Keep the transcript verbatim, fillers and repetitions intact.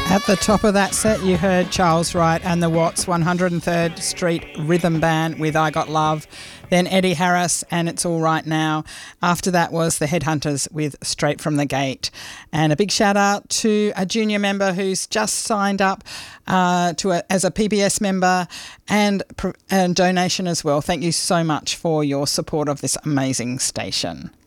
At the top of that set, you heard Charles Wright and the Watts one hundred third Street Rhythm Band with I Got Love. Then Eddie Harris and It's All Right Now. After that was the Headhunters with Straight From The Gate. And a big shout out to a junior member who's just signed up uh, to a, as a P B S member and, and donation as well. Thank you so much for your support of this amazing station.